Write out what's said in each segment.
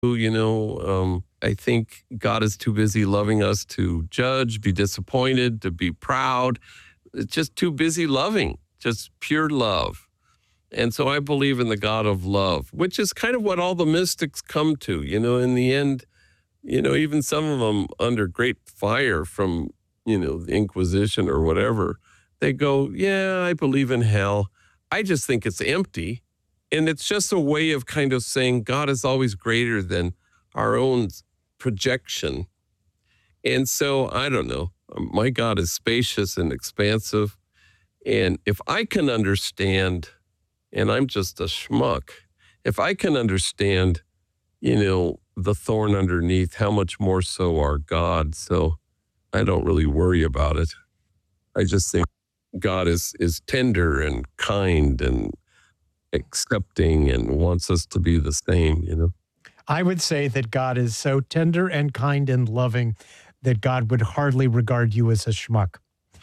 I think God is too busy loving us to judge, be disappointed, to be proud. It's just too busy loving, just pure love. And so I believe in the God of love, which is kind of what all the mystics come to, in the end, even some of them under great fire from, the Inquisition or whatever, they go, yeah, I believe in hell. I just think it's empty. And it's just a way of kind of saying God is always greater than our own projection. And so I don't know. My God is spacious and expansive. And if I can understand, and I'm just a schmuck, if I can understand, the thorn underneath, how much more so our God. So I don't really worry about it. I just think God is tender and kind and accepting and wants us to be the same. I would say that God is so tender and kind and loving that God would hardly regard you as a schmuck.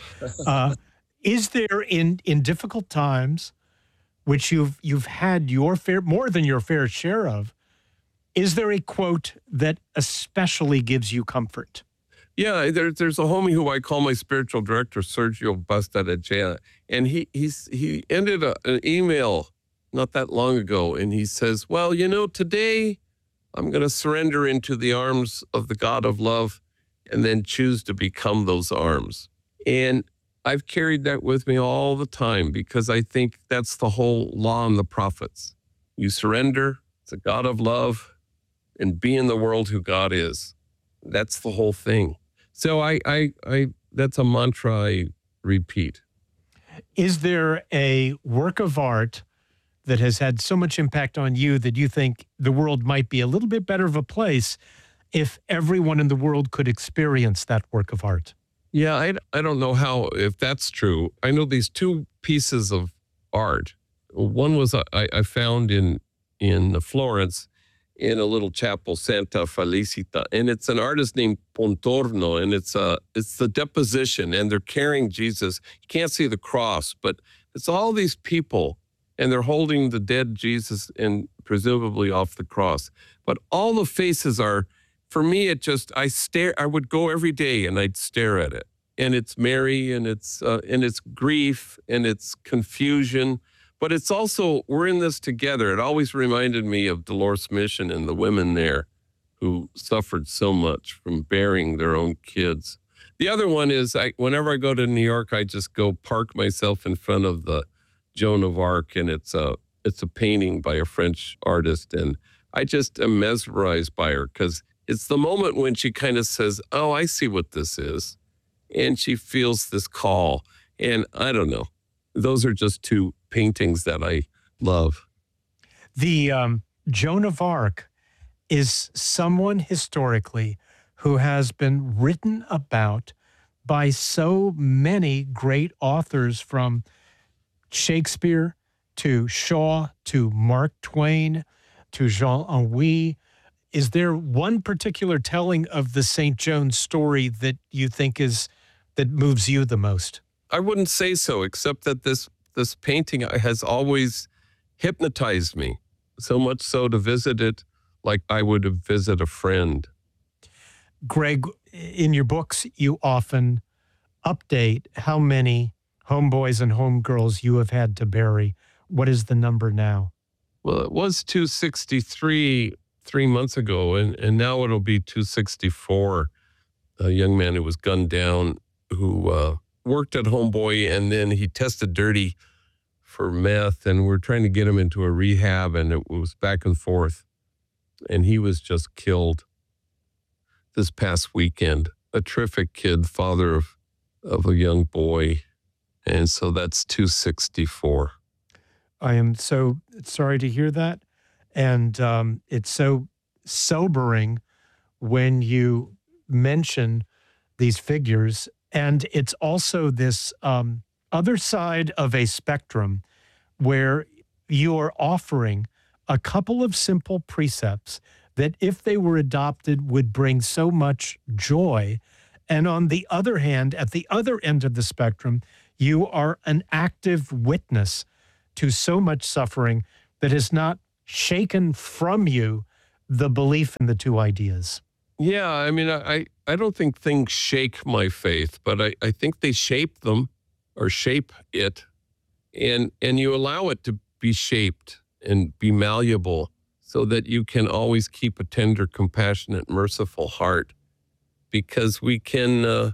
Is there in difficult times, which you've had your fair, more than your fair share of, is there a quote that especially gives you comfort? Yeah, there's a homie who I call my spiritual director, Sergio Bastareggia, and he ended an email not that long ago, and he says, well, today I'm going to surrender into the arms of the God of love and then choose to become those arms. And I've carried that with me all the time because I think that's the whole law and the prophets. You surrender to God of love and be in the world who God is. That's the whole thing. So I that's a mantra I repeat. Is there a work of art that has had so much impact on you that you think the world might be a little bit better of a place if everyone in the world could experience that work of art? Yeah, I don't know if that's true. I know these two pieces of art. One was I found in Florence in a little chapel, Santa Felicita, and it's an artist named Pontorno, and it's the deposition, and they're carrying Jesus. You can't see the cross, but it's all these people, and they're holding the dead Jesus and presumably off the cross. But all the faces are, for me, I would go every day and I'd stare at it. And it's Mary and it's grief and it's confusion. But it's also, we're in this together. It always reminded me of Dolores Mission and the women there who suffered so much from bearing their own kids. The other one is, whenever I go to New York, I just go park myself in front of the Joan of Arc, and it's a painting by a French artist, and I just am mesmerized by her because it's the moment when she kind of says, oh, I see what this is, and she feels this call, and I don't know. Those are just two paintings that I love. The Joan of Arc is someone historically who has been written about by so many great authors, from Shakespeare to Shaw to Mark Twain to Jean-Henri. Is there one particular telling of the St. Joan story that you think that moves you the most? I wouldn't say so, except that this painting has always hypnotized me, so much so to visit it like I would visit a friend. Greg, in your books, you often update how many homeboys and homegirls you have had to bury. What is the number now? Well, it was 263 3 months ago, and now it'll be 264. A young man who was gunned down who worked at Homeboy, and then he tested dirty for meth, and we're trying to get him into a rehab, and it was back and forth. And he was just killed this past weekend. A terrific kid, father of a young boy. And so that's 264. I am so sorry to hear that. And it's so sobering when you mention these figures. And it's also this other side of a spectrum where you're offering a couple of simple precepts that, if they were adopted, would bring so much joy. And on the other hand, at the other end of the spectrum, you are an active witness to so much suffering that is not shaken from you, the belief in the two ideas? Yeah, I mean, I don't think things shake my faith, but I think they shape them or shape it, and you allow it to be shaped and be malleable so that you can always keep a tender, compassionate, merciful heart, because we can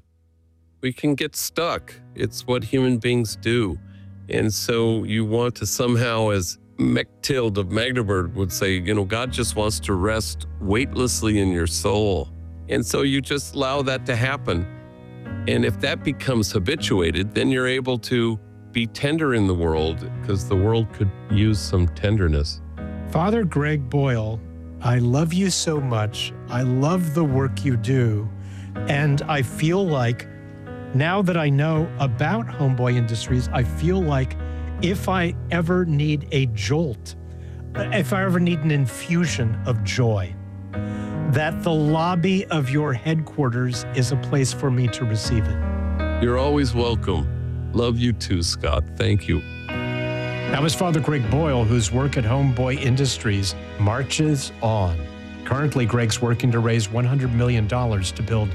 get stuck. It's what human beings do. And so you want to somehow, as Mechthild of Magdeburg would say, God just wants to rest weightlessly in your soul. And so you just allow that to happen. And if that becomes habituated, then you're able to be tender in the world, because the world could use some tenderness. Father Greg Boyle, I love you so much. I love the work you do. And I feel like now that I know about Homeboy Industries, I feel like if I ever need a jolt, if I ever need an infusion of joy, that the lobby of your headquarters is a place for me to receive it. You're always welcome. Love you too, Scott. Thank you. That was Father Greg Boyle, whose work at Homeboy Industries marches on. Currently, Greg's working to raise $100 million to build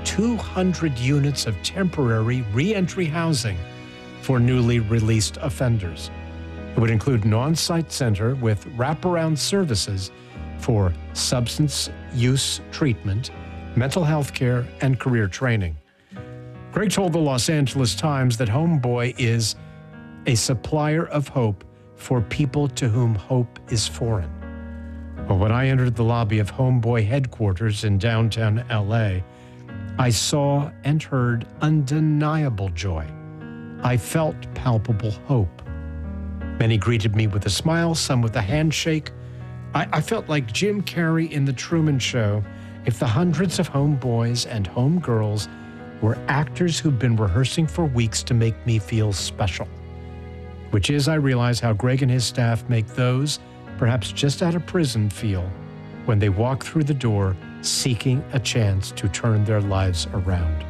200 units of temporary re-entry housing for newly released offenders. It would include an on-site center with wraparound services for substance use treatment, mental health care, and career training. Greg told the Los Angeles Times that Homeboy is a supplier of hope for people to whom hope is foreign. Well, when I entered the lobby of Homeboy headquarters in downtown LA, I saw and heard undeniable joy. I felt palpable hope. Many greeted me with a smile, some with a handshake. I felt like Jim Carrey in The Truman Show if the hundreds of homeboys and homegirls were actors who'd been rehearsing for weeks to make me feel special. Which is, I realize, how Greg and his staff make those, perhaps just out of prison, feel when they walk through the door seeking a chance to turn their lives around.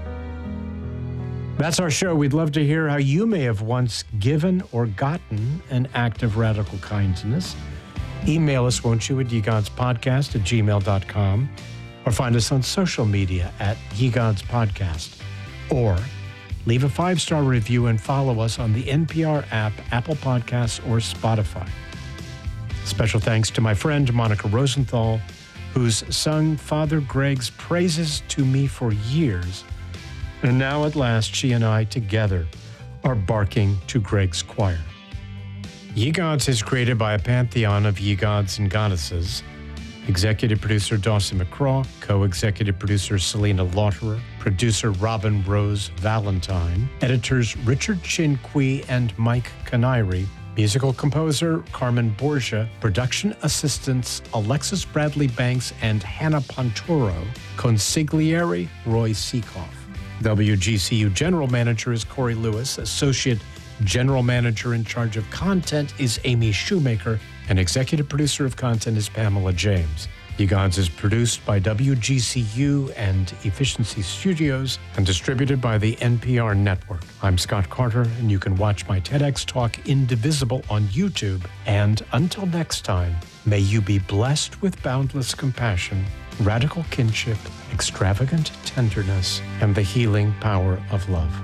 That's our show. We'd love to hear how you may have once given or gotten an act of radical kindness. Email us, won't you, at yegodspodcast@gmail.com, or find us on social media at yegodspodcast, or leave a 5-star review and follow us on the NPR app, Apple Podcasts, or Spotify. Special thanks to my friend Monica Rosenthal, who's sung Father Greg's praises to me for years. And now at last, she and I together are barking to Greg's choir. Ye Gods is created by a pantheon of ye gods and goddesses. Executive producer Dawson McCraw, co-executive producer Selena Lauterer, producer Robin Rose Valentine, editors Richard Chinqui and Mike Canary, musical composer Carmen Borgia, production assistants Alexis Bradley Banks and Hannah Ponturo, consigliere Roy Seekoff. WGCU General Manager is Corey Lewis, Associate General Manager in charge of content is Amy Shoemaker, and Executive Producer of Content is Pamela James. Ye Gods is produced by WGCU and Efficiency Studios and distributed by the NPR Network. I'm Scott Carter, and you can watch my TEDx talk Indivisible on YouTube. And until next time, may you be blessed with boundless compassion, radical kinship, extravagant tenderness, and the healing power of love.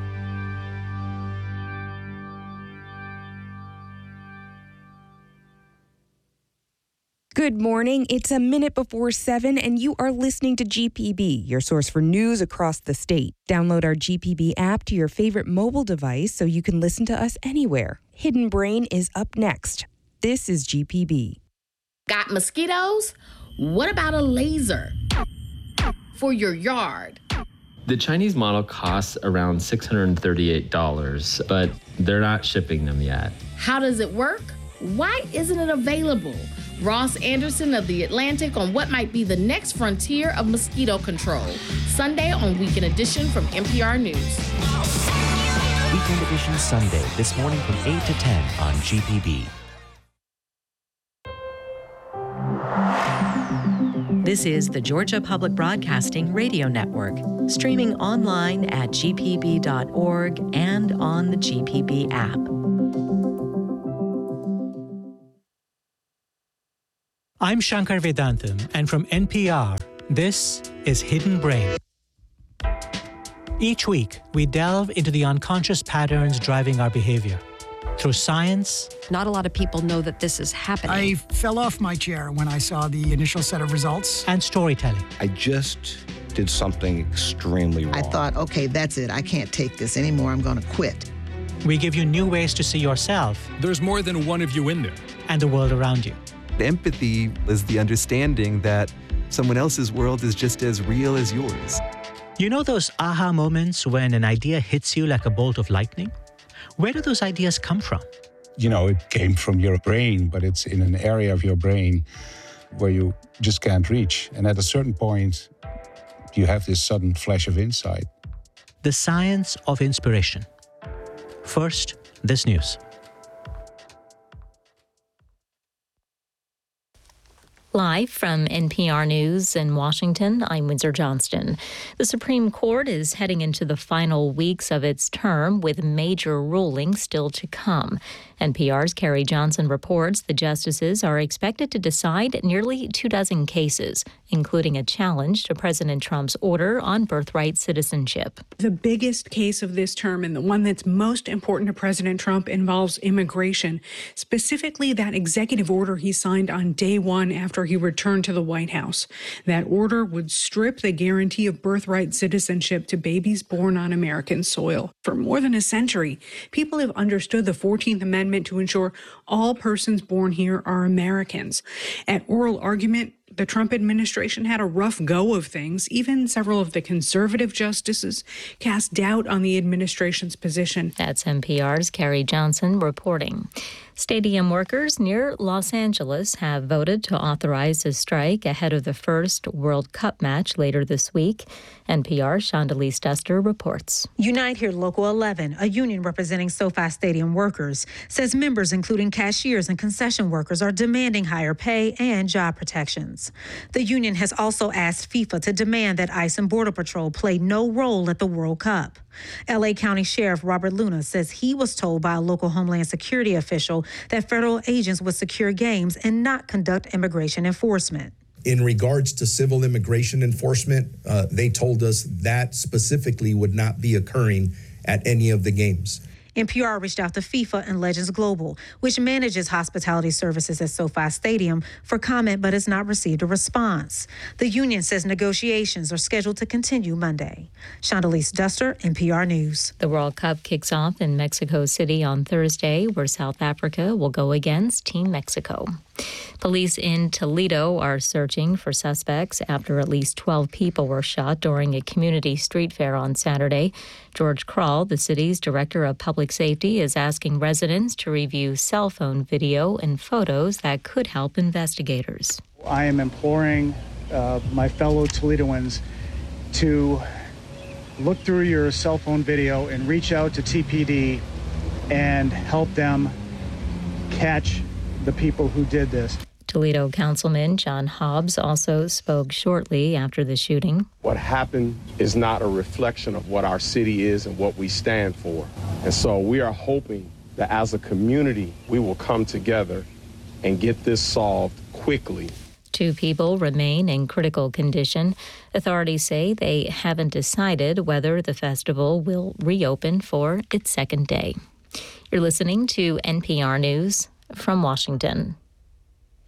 Good morning. It's a minute before 7, and you are listening to GPB, your source for news across the state. Download our GPB app to your favorite mobile device so you can listen to us anywhere. Hidden Brain is up next. This is GPB. Got mosquitoes? What about a laser for your yard? The Chinese model costs around $638, but they're not shipping them yet. How does it work? Why isn't it available? Ross Anderson of The Atlantic on what might be the next frontier of mosquito control. Sunday on Weekend Edition from NPR News. Weekend Edition Sunday, this morning from 8 to 10 on GPB. This is the Georgia Public Broadcasting Radio Network, streaming online at gpb.org and on the GPB app. I'm Shankar Vedantam, and from NPR, this is Hidden Brain. Each week, we delve into the unconscious patterns driving our behavior. Through science. Not a lot of people know that this is happening. I fell off my chair when I saw the initial set of results. And storytelling. I just did something extremely wrong. I thought, okay, that's it. I can't take this anymore. I'm going to quit. We give you new ways to see yourself. There's more than one of you in there. And the world around you. Empathy is the understanding that someone else's world is just as real as yours. You know those aha moments when an idea hits you like a bolt of lightning? Where do those ideas come from? You know, it came from your brain, but it's in an area of your brain where you just can't reach. And at a certain point, you have this sudden flash of insight. The science of inspiration. First, this news. Live from NPR News in Washington, I'm Windsor Johnston. The Supreme Court is heading into the final weeks of its term with major rulings still to come. NPR's Carrie Johnson reports the justices are expected to decide nearly 24 cases, including a challenge to President Trump's order on birthright citizenship. The biggest case of this term and the one that's most important to President Trump involves immigration, specifically that executive order he signed on day one after he returned to the White House. That order would strip the guarantee of birthright citizenship to babies born on American soil. For more than a century, people have understood the 14th Amendment to ensure all persons born here are Americans. At oral argument, the Trump administration had a rough go of things. Even several of the conservative justices cast doubt on the administration's position. That's NPR's Carrie Johnson reporting. Stadium workers near Los Angeles have voted to authorize a strike ahead of the first World Cup match later this week. NPR's Shondelise Duster reports. Unite Here Local 11, a union representing SoFi Stadium workers, says members, including cashiers and concession workers, are demanding higher pay and job protections. The union has also asked FIFA to demand that ICE and Border Patrol play no role at the World Cup. L.A. County Sheriff Robert Luna says he was told by a local Homeland Security official that federal agents would secure games and not conduct immigration enforcement. In regards to civil immigration enforcement, they told us that specifically would not be occurring at any of the games. NPR reached out to FIFA and Legends Global, which manages hospitality services at SoFi Stadium, for comment but has not received a response. The union says negotiations are scheduled to continue Monday. Shondelise Duster, NPR News. The World Cup kicks off in Mexico City on Thursday, where South Africa will go against Team Mexico. Police in Toledo are searching for suspects after at least 12 people were shot during a community street fair on Saturday. George Krall, the city's director of public safety, is asking residents to review cell phone video and photos that could help investigators. I am imploring my fellow Toledoans to look through your cell phone video and reach out to TPD and help them catch the people who did this. Toledo Councilman John Hobbs also spoke shortly after the shooting. What happened is not a reflection of what our city is and what we stand for. And so we are hoping that as a community, we will come together and get this solved quickly. 2 people remain in critical condition. Authorities say they haven't decided whether the festival will reopen for its second day. You're listening to NPR News from Washington.